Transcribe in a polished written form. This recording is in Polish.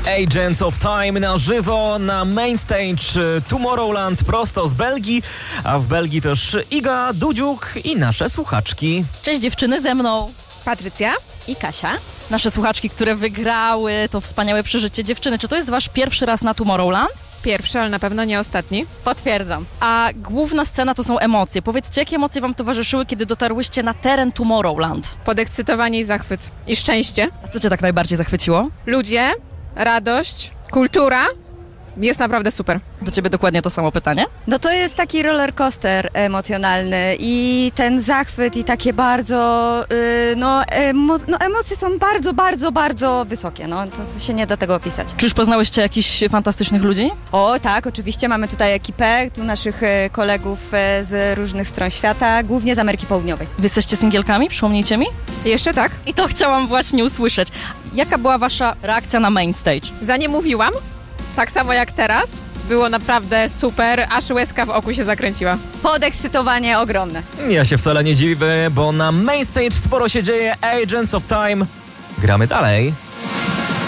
Agents of Time na żywo na main stage Tomorrowland prosto z Belgii, a w Belgii też Iga, Dudziuk i nasze słuchaczki. Cześć dziewczyny, ze mną Patrycja i Kasia. Nasze słuchaczki, które wygrały to wspaniałe przeżycie. Dziewczyny, czy to jest wasz pierwszy raz na Tomorrowland? pierwszy, ale na pewno nie ostatni. Potwierdzam. A główna scena to są emocje. Powiedzcie, jakie emocje wam towarzyszyły, kiedy dotarłyście na teren Tomorrowland? Podekscytowanie i zachwyt. I szczęście. A co cię tak najbardziej zachwyciło? Ludzie, radość, kultura. Jest naprawdę super. Do ciebie dokładnie to samo pytanie. No to jest taki roller coaster emocjonalny i ten zachwyt i takie bardzo, emocje są bardzo, bardzo, bardzo wysokie, no to się nie da tego opisać. Czy już poznałyście jakichś fantastycznych ludzi? O tak, oczywiście mamy tutaj ekipę, tu naszych kolegów z różnych stron świata, głównie z Ameryki Południowej. Wy jesteście singielkami? Przypomnijcie mi. Jeszcze tak? I to chciałam właśnie usłyszeć. Jaka była wasza reakcja na main stage? Za nie mówiłam, tak samo jak teraz. Było naprawdę super, aż łezka w oku się zakręciła. Podekscytowanie ogromne. Ja się wcale nie dziwię, bo na main stage sporo się dzieje. Agents of Time. Gramy dalej.